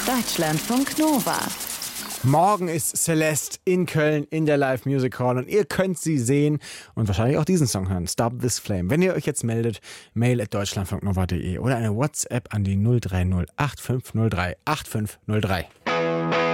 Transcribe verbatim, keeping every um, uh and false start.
Deutschlandfunk Nova. Morgen ist Celeste in Köln in der Live Music Hall und ihr könnt sie sehen und wahrscheinlich auch diesen Song hören, Stop This Flame. Wenn ihr euch jetzt meldet, mail at deutschlandfunknova punkt de oder eine WhatsApp an die null drei null acht fünf null drei acht fünf null drei.